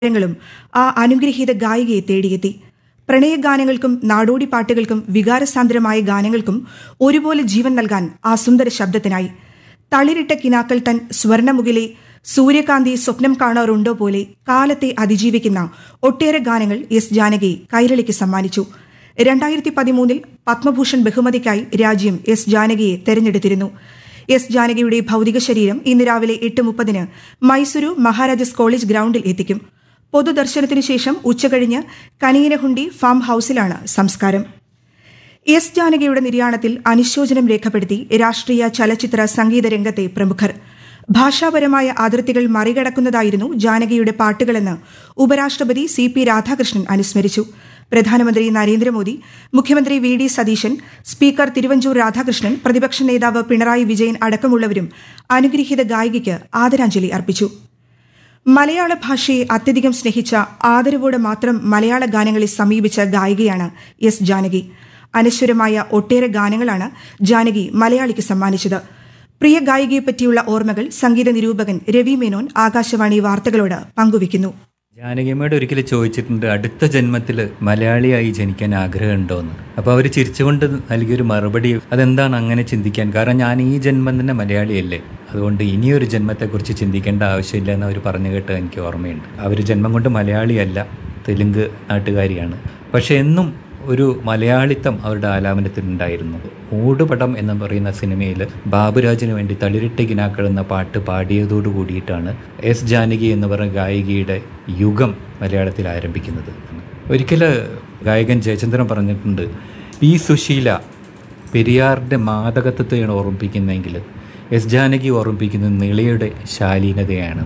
ങ്ങളും ആ അനുഗ്രഹീത ഗായികയെ തേടിയെത്തി. പ്രണയഗാനങ്ങൾക്കും നാടോടി പാട്ടുകൾക്കും വികാരസാന്ദ്രമായ ഗാനങ്ങൾക്കും ഒരുപോലെ ജീവൻ നൽകാൻ ആ സുന്ദര ശബ്ദത്തിനായി. തളിരിട്ട കിനാക്കൾ തൻ സ്വർണമുകിലെ സൂര്യകാന്തി സ്വപ്നം കാണാറുണ്ടോ പോലെ കാലത്തെ അതിജീവിക്കുന്ന ഒട്ടേറെ ഗാനങ്ങൾ എസ് ജാനകി കൈരളിക്ക് സമ്മാനിച്ചു. 2013 പത്മഭൂഷൺ ബഹുമതിക്കായി രാജ്യം എസ് ജാനകിയെ തെരഞ്ഞെടുത്തിരുന്നു. എസ് ജാനകിയുടെ ഭൌതിക ശരീരം ഇന്ന് രാവിലെ 8:30 മൈസൂരു മഹാരാജാസ് കോളേജ് ഗ്രൌണ്ടിൽ എത്തിക്കും. പൊതുദർശനത്തിനു ശേഷം ഉച്ചകഴിഞ്ഞ് കനിയനഹുണ്ടി ഫാം ഹൌസിലാണ് സംസ്കാരം. എസ് ജാനകിയുടെ നിര്യാണത്തിൽ അനുശോചനം രേഖപ്പെടുത്തി രാഷ്ട്രീയ ചലച്ചിത്ര സംഗീത രംഗത്തെ പ്രമുഖർ. ഭാഷാപരമായ അതിർത്തികൾ മറികടക്കുന്നതായിരുന്നു ജാനകിയുടെ പാട്ടുകളെന്ന് ഉപരാഷ്ട്രപതി CP രാധാകൃഷ്ണൻ അനുസ്മരിച്ചു. പ്രധാനമന്ത്രി നരേന്ദ്രമോദി, മുഖ്യമന്ത്രി VD സതീശൻ, സ്പീക്കർ തിരുവഞ്ചൂർ രാധാകൃഷ്ണൻ, പ്രതിപക്ഷ നേതാവ് പിണറായി വിജയൻ അടക്കമുള്ളവരും അനുഗ്രഹീത ഗായികയ്ക്ക് ആദരാഞ്ജലി അർപ്പിച്ചു. മലയാള ഭാഷയെ അത്യധികം സ്നേഹിച്ച, ആദരവോടെ മാത്രം മലയാള ഗാനങ്ങളെ സമീപിച്ച ഗായികയാണ് എസ് ജാനകി. അനശ്വരമായ ഒട്ടേറെ ഗാനങ്ങളാണ് ജാനകി മലയാളിക്ക് സമ്മാനിച്ചത്. പ്രിയ ഗായികയെപ്പറ്റിയുള്ള ഓർമ്മകൾ സംഗീത നിരൂപകൻ രവി മേനോൻ ആകാശവാണി വാർത്തകളോട് പങ്കുവയ്ക്കുന്നു. ജാനകിയമ്മയോട് ഒരിക്കൽ ചോദിച്ചിട്ടുണ്ട്, അടുത്ത ജന്മത്തിൽ മലയാളിയായി ജനിക്കാൻ ആഗ്രഹമുണ്ടോയെന്ന്. അപ്പോൾ അവർ ചിരിച്ചുകൊണ്ട് നൽകിയൊരു മറുപടി, അതെന്താണ് അങ്ങനെ ചിന്തിക്കാൻ, കാരണം ഞാൻ ഈ ജന്മം തന്നെ മലയാളിയല്ലേ, അതുകൊണ്ട് ഇനിയൊരു ജന്മത്തെക്കുറിച്ച് ചിന്തിക്കേണ്ട ആവശ്യമില്ല എന്ന് അവർ പറഞ്ഞു കേട്ട് എനിക്ക് ഓർമ്മയുണ്ട്. അവർ ജന്മം കൊണ്ട് മലയാളിയല്ല, തെലുങ്ക് നാട്ടുകാരിയാണ്. പക്ഷെ എന്നും ഒരു മലയാളിത്തം അവരുടെ ആലാപനത്തിലുണ്ടായിരുന്നു. മൂടുപടം എന്ന് പറയുന്ന സിനിമയിൽ ബാബുരാജിന് വേണ്ടി തളിരിട്ട കിനാക്കൾ എന്ന പാട്ട് പാടിയതോടു കൂടിയിട്ടാണ് എസ് ജാനകി എന്ന് പറയുന്ന ഗായികയുടെ യുഗം മലയാളത്തിൽ ആരംഭിക്കുന്നത്. ഒരിക്കൽ ഗായകൻ ജയചന്ദ്രൻ പറഞ്ഞിട്ടുണ്ട്, പി സുശീല പെരിയാറിൻ്റെ മാദകത്വത്തെയാണ് ഓർമ്മിപ്പിക്കുന്നതെങ്കിൽ എസ് ജാനകി ഓർമ്മിപ്പിക്കുന്നത് നിളയുടെ ശാലീനതയാണ്.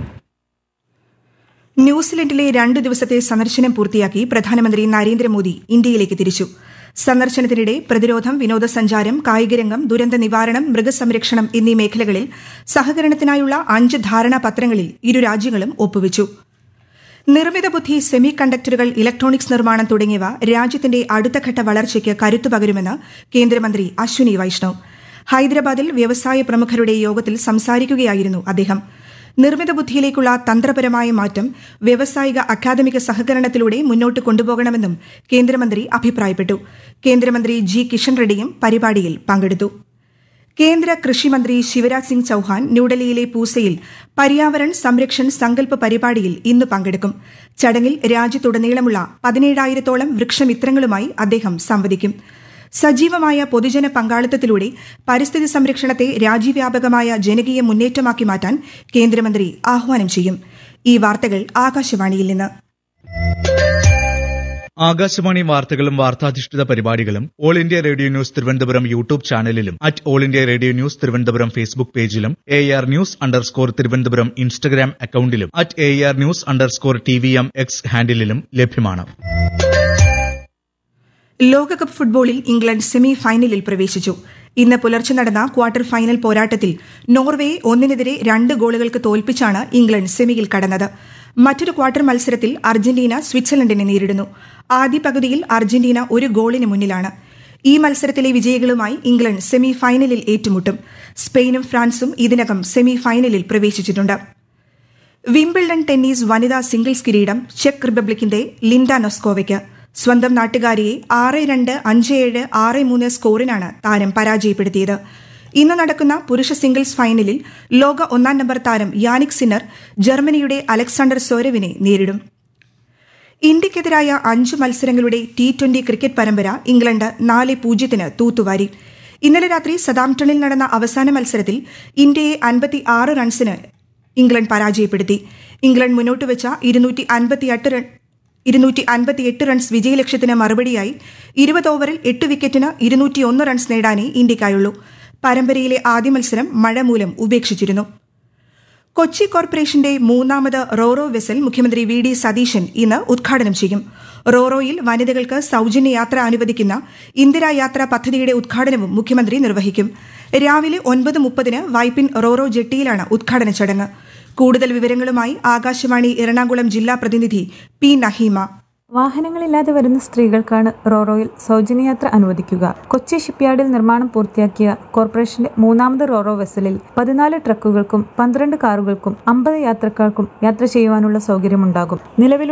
ന്യൂസിലൻഡിലെ 2 ദിവസത്തെ സന്ദർശനം പൂർത്തിയാക്കി പ്രധാനമന്ത്രി നരേന്ദ്രമോദി ഇന്ത്യയിലേക്ക് തിരിച്ചു. സന്ദർശനത്തിനിടെ പ്രതിരോധം, വിനോദസഞ്ചാരം, കായികരംഗം, ദുരന്ത നിവാരണം, മൃഗസംരക്ഷണം എന്നീ മേഖലകളിൽ സഹകരണത്തിനായുള്ള 5 ധാരണാപത്രങ്ങളിൽ ഇരു രാജ്യങ്ങളും ഒപ്പുവച്ചു. നിർമ്മിത ബുദ്ധി, സെമി കണ്ടക്ടറുകൾ, ഇലക്ട്രോണിക്സ് നിർമ്മാണം തുടങ്ങിയവ രാജ്യത്തിന്റെ അടുത്തഘട്ട വളർച്ചയ്ക്ക് കരുത്തു പകരുമെന്ന് കേന്ദ്രമന്ത്രി അശ്വിനി വൈഷ്ണവ്. ഹൈദരാബാദിൽ വ്യവസായ പ്രമുഖരുടെ യോഗത്തിൽ സംസാരിക്കുകയായിരുന്നു അദ്ദേഹം. നിർമ്മിത ബുദ്ധിയിലേക്കുള്ള തന്ത്രപരമായ മാറ്റം വ്യവസായിക അക്കാദമിക സഹകരണത്തിലൂടെ മുന്നോട്ട് കൊണ്ടുപോകണമെന്നും കേന്ദ്രമന്ത്രി അഭിപ്രായപ്പെട്ടു. കേന്ദ്രമന്ത്രി ജി കിഷൻ റെഡ്ഡിയും പരിപാടിയിൽ പങ്കെടുത്തു. കേന്ദ്ര കൃഷിമന്ത്രി ശിവരാജ് സിംഗ് ചൌഹാൻ ന്യൂഡൽഹിയിലെ പൂസയിൽ പര്യാവരൺ സംരക്ഷൺ സങ്കല്പ് പരിപാടിയിൽ ഇന്ന് പങ്കെടുക്കും. ചടങ്ങിൽ രാജ്യത്തുടനീളമുള്ള 17,000-ഓളം വൃക്ഷമിത്രങ്ങളുമായി അദ്ദേഹം സംവദിക്കും. സജീവമായ പൊതുജന പങ്കാളിത്തത്തിലൂടെ പരിസ്ഥിതി സംരക്ഷണത്തെ രാജ്യവ്യാപകമായ ജനകീയ മുന്നേറ്റമാക്കി മാറ്റാൻ കേന്ദ്രമന്ത്രി ആഹ്വാനം ചെയ്യും. ഈ വാർത്തകൾ ആകാശവാണിയിൽ നിന്ന്. ആകാശവാണി വാർത്തകളും വാർത്താധിഷ്ഠിത പരിപാടികളും all India radio news Thiruvananthapuram YouTube ചാനലിലും all India radio news Thiruvananthapuram Facebook പേജിലും AR News_ തിരുവനന്തപുരം ഇൻസ്റ്റഗ്രാം അക്കൌണ്ടിലും AR News_TVM X ഹാൻഡിലും ലഭ്യമാണ്. ലോകകപ്പ് ഫുട്ബോളിൽ ഇംഗ്ലണ്ട് സെമി ഫൈനലിൽ പ്രവേശിച്ചു. ഇന്ന് പുലർച്ചെ നടന്ന ക്വാർട്ടർ ഫൈനൽ പോരാട്ടത്തിൽ നോർവേയെ 1-2 ഗോളുകൾക്ക് തോൽപ്പിച്ചാണ് ഇംഗ്ലണ്ട് സെമിയിൽ കടന്നത്. മറ്റൊരു ക്വാർട്ടർ മത്സരത്തിൽ അർജന്റീന സ്വിറ്റ്സർലൻഡിനെ നേരിടുന്നു. ആദ്യ പകുതിയിൽ അർജന്റീന 1 ഗോളിന് മുന്നിലാണ്. ഈ മത്സരത്തിലെ വിജയികളുമായി ഇംഗ്ലണ്ട് സെമി ഫൈനലിൽ ഏറ്റുമുട്ടും. സ്പെയിനും ഫ്രാൻസും ഇതിനകം സെമി ഫൈനലിൽ പ്രവേശിച്ചിട്ടുണ്ട്. വിംബിൾഡൺ ടെന്നീസ് വനിതാ സിംഗിൾസ് കിരീടം ചെക്ക് റിപ്പബ്ലിക്കിന്റെ ലിൻഡ നോസ്കോവയ്ക്ക്. സ്വന്തം നാട്ടുകാരിയെ 6-2, 5-7, 6-3 സ്കോറിനാണ് താരം പരാജയപ്പെടുത്തിയത്. ഇന്ന് നടക്കുന്ന പുരുഷ സിംഗിൾസ് ഫൈനലിൽ ലോക 1-ാം നമ്പർ താരം യാനിക് സിന്നർ ജർമ്മനിയുടെ അലക്സാണ്ടർ സോരവിനെ നേരിടും. ഇന്ത്യയ്ക്കെതിരായ 5 മത്സരങ്ങളുടെ T20 ക്രിക്കറ്റ് പരമ്പര ഇംഗ്ലണ്ട് 4-0 തൂത്തുവാരി. ഇന്നലെ രാത്രി സതാംപ്ടണിൽ നടന്ന അവസാന മത്സരത്തിൽ ഇന്ത്യയെ 56 റൺസിന് ഇംഗ്ലണ്ട് പരാജയപ്പെടുത്തി. ഇംഗ്ലണ്ട് മുന്നോട്ടുവച്ച 258 റൺസ് വിജയലക്ഷ്യത്തിന് മറുപടിയായി 20 ഓവറിൽ 8 വിക്കറ്റിന് 201 റൺസ് നേടാനേ ഇന്ത്യയ്ക്കായുള്ളൂ. പരമ്പരയിലെ ആദ്യ മത്സരം മഴ മൂലം ഉപേക്ഷിച്ചിരുന്നു. കൊച്ചി കോർപ്പറേഷന്റെ 3ാമത് റോറോ വെസൽ മുഖ്യമന്ത്രി VD സതീശൻ ഇന്ന് ഉദ്ഘാടനം ചെയ്യും. റോറോയിൽ വനിതകൾക്ക് സൌജന്യ യാത്ര അനുവദിക്കുന്ന ഇന്ദിരാ യാത്ര പദ്ധതിയുടെ ഉദ്ഘാടനവും മുഖ്യമന്ത്രി നിർവഹിക്കും. രാവിലെ 9:30 വൈപ്പിൻ റോറോ ജെട്ടിയിലാണ് ഉദ്ഘാടന ചടങ്ങ്. കൂടുതൽ വിവരങ്ങളുമായി ആകാശവാണി എറണാകുളം ജില്ലാ പ്രതിനിധി P നഹീമ. വാഹനങ്ങളില്ലാതെ വരുന്ന സ്ത്രീകൾക്കാണ് റോറോയിൽ സൗജന്യയാത്ര അനുവദിക്കുക. കൊച്ചി ഷിപ്പ്യാർഡിൽ നിർമ്മാണം പൂർത്തിയാക്കിയ കോർപ്പറേഷന്റെ 3ാമത് റോറോ വെസലിൽ 14 ട്രക്കുകൾക്കും 12 കാറുകൾക്കും 50 യാത്രക്കാർക്കും യാത്ര ചെയ്യുവാനുള്ള സൗകര്യമുണ്ടാകും. നിലവിലുള്ള